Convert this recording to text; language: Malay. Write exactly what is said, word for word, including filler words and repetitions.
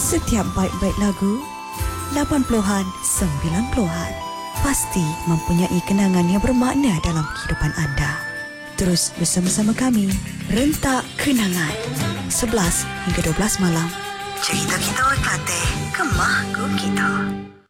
Setiap baik-baik lagu, lapan puluhan, sembilan puluhan, pasti mempunyai kenangan yang bermakna dalam kehidupan anda. Terus bersama-sama kami, Rentak Kenangan. sebelas hingga dua belas malam. Cerita kita Kelantan, Kemah Kita.